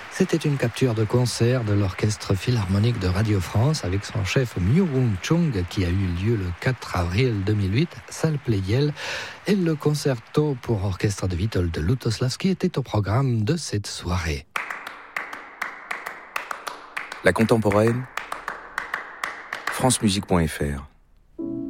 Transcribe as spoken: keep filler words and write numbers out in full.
C'était une capture de concert de l'Orchestre Philharmonique de Radio France avec son chef Myung Chung qui a eu lieu le quatre avril deux mille huit, salle Pleyel, et le concerto pour orchestre de Witold Lutosławski était au programme de cette soirée. La contemporaine, francemusique point f r